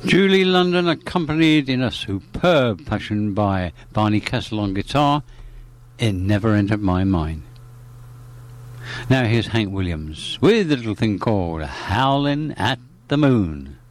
Julie London, accompanied in a superb fashion by Barney Kessel on guitar. It never entered my mind. Now here's Hank Williams with a little thing called Howlin' at the Moon.